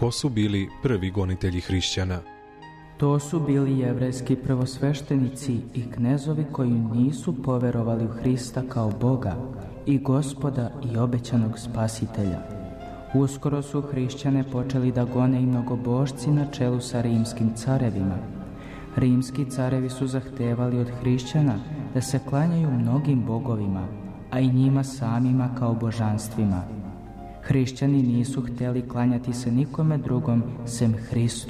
Ko su bili prvi gonitelji hrišćana? To su bili jevrejski prvosveštenici i knezovi koji nisu poverovali u Hrista kao Boga i Gospoda i obećanog Spasitelja. Uskoro su hrišćane počeli da gone i mnogobožci na čelu sa rimskim carevima. Rimski carevi su zahtevali od hrišćana da se klanjaju mnogim bogovima, a i njima samima kao božanstvima. Hrišćani nisu htjeli klanjati se nikome drugom sem Hristu.